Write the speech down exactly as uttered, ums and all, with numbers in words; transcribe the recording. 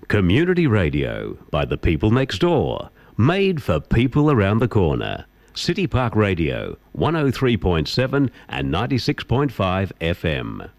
Community radio by the people next door. Made for people around the corner. City Park Radio, one oh three point seven and ninety-six point five F M.